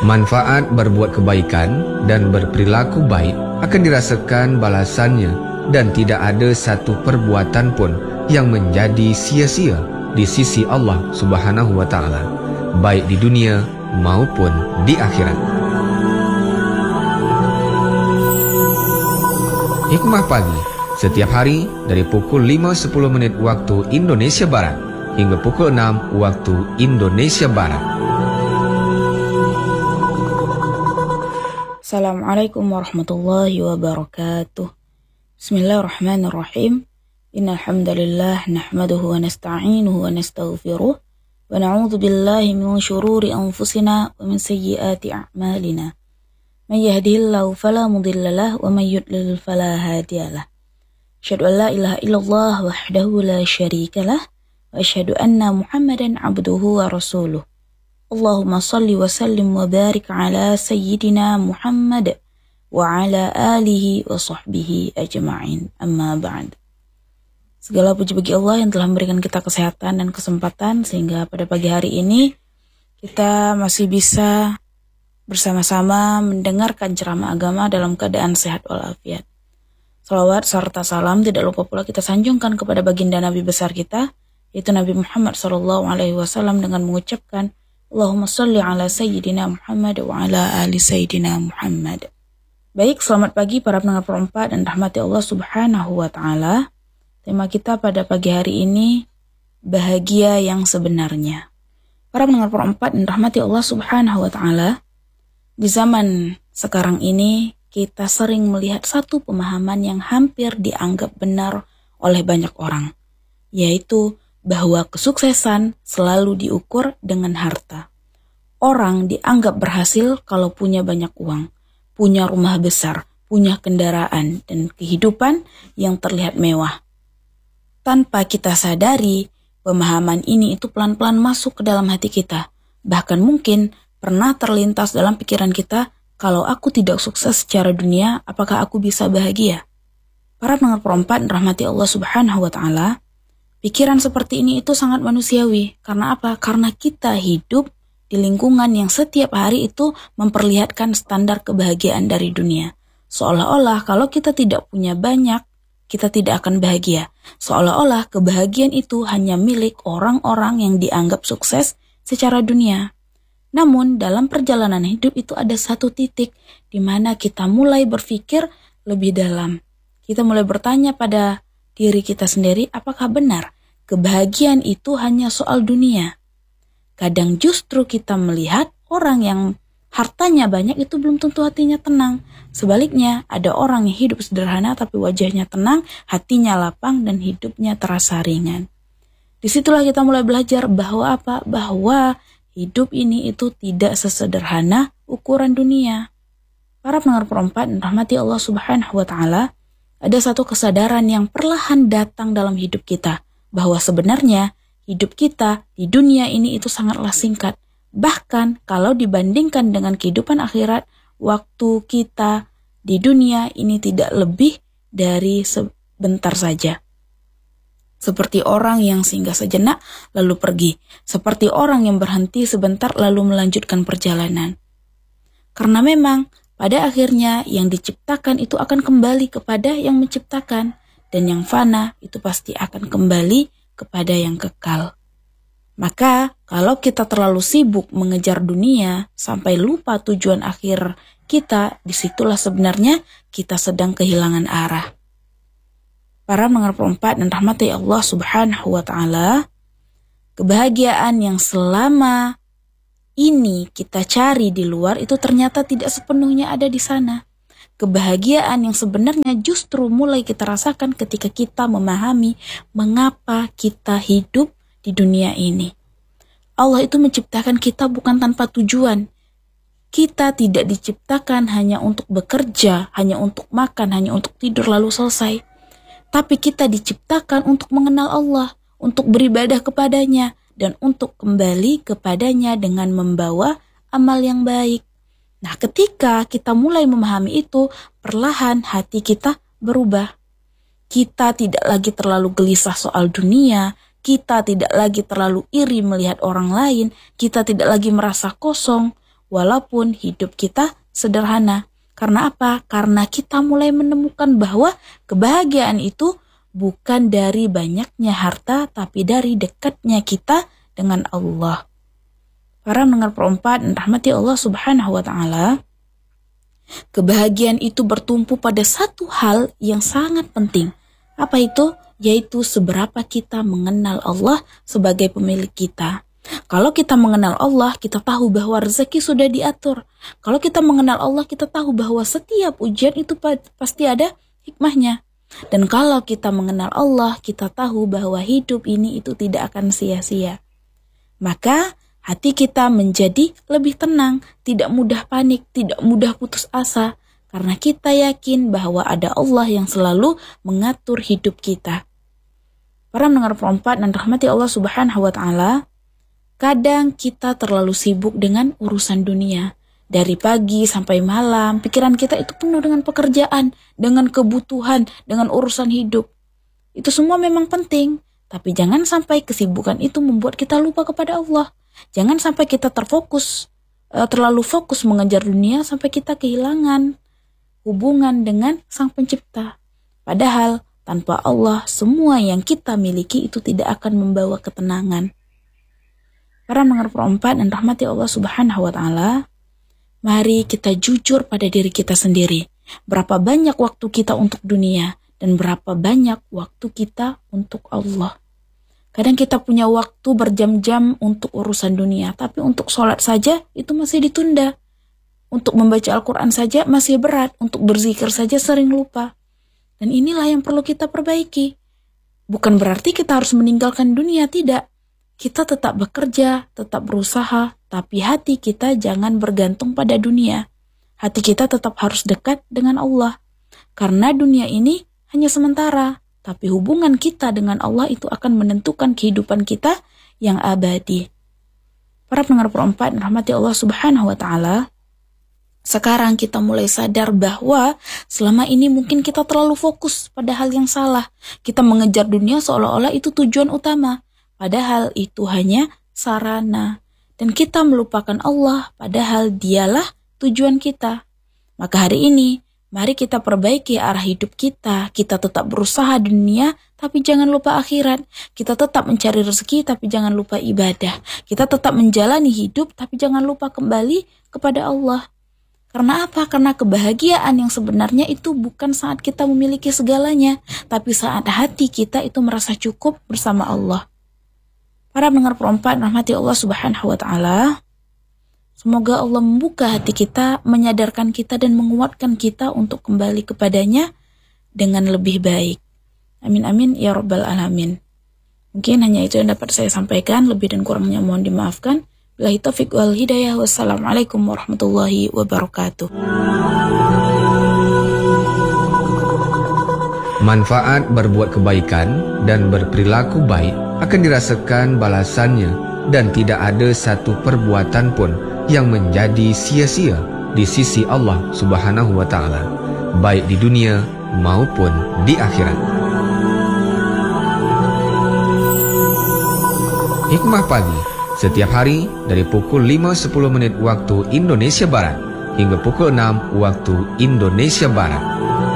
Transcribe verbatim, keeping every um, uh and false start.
Manfaat berbuat kebaikan dan berperilaku baik akan dirasakan balasannya, dan tidak ada satu perbuatan pun yang menjadi sia-sia di sisi Allah Subhanahu wa Ta'ala, baik di dunia maupun di akhirat. Hikmah pagi setiap hari dari pukul lima sepuluh menit waktu Indonesia Barat hingga pukul enam waktu Indonesia Barat. Assalamualaikum warahmatullahi wabarakatuh. Bismillahirrahmanirrahim. Innal hamdalillah nahmaduhu wa nasta'inuhu wa nastaghfiruh wa na'udzu billahi min shururi anfusina wa min sayyiati a'malina. May yahdihillahu fala mudilla lahu wa may yudlil fala hadiyalah. Asyhadu an la ilaha illallah wahdahu la syarika lah wa asyhadu anna Muhammadan abduhu wa rasuluh. Allahumma salli wa sallim wa barik ala sayyidina Muhammad wa ala alihi wa sahbihi ajma'in. Amma ba'd. Segala puji bagi Allah yang telah memberikan kita kesehatan dan kesempatan sehingga pada pagi hari ini kita masih bisa bersama-sama mendengarkan ceramah agama dalam keadaan sehat walafiat. Salawat serta salam tidak lupa pula kita sanjungkan kepada baginda Nabi besar kita, yaitu Nabi Muhammad sallallahu alaihi wasallam, dengan mengucapkan Allahumma salli ala sayyidina Muhammad wa ala ali sayyidina Muhammad. Baik, selamat pagi para pendengar perempat dan rahmati Allah Subhanahu wa Ta'ala. Tema kita pada pagi hari ini, bahagia yang sebenarnya. Para pendengar perempat dan rahmati Allah Subhanahu wa Ta'ala, di zaman sekarang ini kita sering melihat satu pemahaman yang hampir dianggap benar oleh banyak orang, yaitu bahwa kesuksesan selalu diukur dengan harta. Orang dianggap berhasil kalau punya banyak uang, punya rumah besar, punya kendaraan, dan kehidupan yang terlihat mewah. Tanpa kita sadari, pemahaman ini itu pelan-pelan masuk ke dalam hati kita. Bahkan mungkin pernah terlintas dalam pikiran kita, kalau aku tidak sukses secara dunia, apakah aku bisa bahagia? Para pendengar perempat rahmati Allah Subhanahu wa Ta'ala, pikiran seperti ini itu sangat manusiawi. Karena apa? Karena kita hidup di lingkungan yang setiap hari itu memperlihatkan standar kebahagiaan dari dunia. Seolah-olah kalau kita tidak punya banyak, kita tidak akan bahagia. Seolah-olah kebahagiaan itu hanya milik orang-orang yang dianggap sukses secara dunia. Namun dalam perjalanan hidup itu ada satu titik di mana kita mulai berpikir lebih dalam. Kita mulai bertanya pada diri kita sendiri, apakah benar kebahagiaan itu hanya soal dunia? Kadang justru kita melihat orang yang hartanya banyak itu belum tentu hatinya tenang. Sebaliknya, ada orang yang hidup sederhana tapi wajahnya tenang, hatinya lapang, dan hidupnya terasa ringan. Disitulah kita mulai belajar bahwa apa? Bahwa hidup ini itu tidak sesederhana ukuran dunia. Para pendengar perempat dan rahmati Allah Subhanahu wa Ta'ala, ada satu kesadaran yang perlahan datang dalam hidup kita, bahwa sebenarnya hidup kita di dunia ini itu sangatlah singkat. Bahkan kalau dibandingkan dengan kehidupan akhirat, waktu kita di dunia ini tidak lebih dari sebentar saja. Seperti orang yang singgah sejenak lalu pergi. Seperti orang yang berhenti sebentar lalu melanjutkan perjalanan. Karena memang pada akhirnya yang diciptakan itu akan kembali kepada yang menciptakan. Dan yang fana itu pasti akan kembali kepada yang kekal. Maka kalau kita terlalu sibuk mengejar dunia sampai lupa tujuan akhir kita, disitulah sebenarnya kita sedang kehilangan arah. Para pendengar perempat dan rahmati Allah Subhanahu wa Ta'ala, kebahagiaan yang selama ini kita cari di luar itu ternyata tidak sepenuhnya ada di sana. Kebahagiaan yang sebenarnya justru mulai kita rasakan ketika kita memahami mengapa kita hidup di dunia ini. Allah itu menciptakan kita bukan tanpa tujuan. Kita tidak diciptakan hanya untuk bekerja, hanya untuk makan, hanya untuk tidur lalu selesai. Tapi kita diciptakan untuk mengenal Allah, untuk beribadah kepadanya, dan untuk kembali kepadanya dengan membawa amal yang baik. Nah, ketika kita mulai memahami itu, perlahan hati kita berubah. Kita tidak lagi terlalu gelisah soal dunia, kita tidak lagi terlalu iri melihat orang lain, kita tidak lagi merasa kosong. walaupun hidup kita sederhana. Karena apa? Karena kita mulai menemukan bahwa kebahagiaan itu bukan dari banyaknya harta, tapi dari dekatnya kita dengan Allah. Para pendengar perempat dan rahmati Allah Subhanahu wa Ta'ala, kebahagiaan itu bertumpu pada satu hal yang sangat penting. Apa itu? Yaitu seberapa kita mengenal Allah sebagai pemilik kita. Kalau kita mengenal Allah, kita tahu bahwa rezeki sudah diatur. Kalau kita mengenal Allah, kita tahu bahwa setiap ujian itu pasti ada hikmahnya. Dan kalau kita mengenal Allah, kita tahu bahwa hidup ini itu tidak akan sia-sia. Maka hati kita menjadi lebih tenang, tidak mudah panik, tidak mudah putus asa. Karena kita yakin bahwa ada Allah yang selalu mengatur hidup kita. Para pendengar perempat dan rahmati Allah Subhanahu wa Ta'ala, kadang kita terlalu sibuk dengan urusan dunia. Dari pagi sampai malam, pikiran kita itu penuh dengan pekerjaan, dengan kebutuhan, dengan urusan hidup. Itu semua memang penting, tapi jangan sampai kesibukan itu membuat kita lupa kepada Allah. Jangan sampai kita terfokus, terlalu fokus mengejar dunia sampai kita kehilangan hubungan dengan Sang Pencipta. Padahal tanpa Allah, semua yang kita miliki itu tidak akan membawa ketenangan. Para pendengar perempat dan rahmati Allah Subhanahu wa Ta'ala, mari kita jujur pada diri kita sendiri. Berapa banyak waktu kita untuk dunia dan berapa banyak waktu kita untuk Allah. Kadang kita punya waktu berjam-jam untuk urusan dunia, tapi untuk sholat saja itu masih ditunda. Untuk membaca Al-Quran saja masih berat, untuk berzikir saja sering lupa. Dan inilah yang perlu kita perbaiki. Bukan berarti kita harus meninggalkan dunia, tidak. Kita tetap bekerja, tetap berusaha, tapi hati kita jangan bergantung pada dunia. Hati kita tetap harus dekat dengan Allah. Karena dunia ini hanya sementara, tapi hubungan kita dengan Allah itu akan menentukan kehidupan kita yang abadi. Para pendengar perempat rahmati Allah Subhanahu wa Ta'ala, sekarang kita mulai sadar bahwa selama ini mungkin kita terlalu fokus pada hal yang salah. Kita mengejar dunia seolah-olah itu tujuan utama. Padahal itu hanya sarana. Dan kita melupakan Allah, padahal dialah tujuan kita. Maka hari ini, mari kita perbaiki arah hidup kita. Kita tetap berusaha di dunia, tapi jangan lupa akhirat. Kita tetap mencari rezeki, tapi jangan lupa ibadah. Kita tetap menjalani hidup, tapi jangan lupa kembali kepada Allah. Karena apa? Karena kebahagiaan yang sebenarnya itu bukan saat kita memiliki segalanya, tapi saat hati kita itu merasa cukup bersama Allah. Para pendengar perempat rahmati Allah Subhanahu wa Ta'ala, semoga Allah membuka hati kita, menyadarkan kita dan menguatkan kita untuk kembali kepadanya dengan lebih baik. Amin amin ya rabbal alamin. Mungkin hanya itu yang dapat saya sampaikan, lebih dan kurangnya mohon dimaafkan. Billahi taufiq wal hidayah. Wassalamualaikum warahmatullahi wabarakatuh. Manfaat berbuat kebaikan dan berperilaku baik akan dirasakan balasannya, dan tidak ada satu perbuatan pun yang menjadi sia-sia di sisi Allah Subhanahu wa Ta'ala, baik di dunia maupun di akhirat. Hikmah pagi setiap hari dari pukul lima sepuluh menit waktu Indonesia Barat hingga pukul enam waktu Indonesia Barat.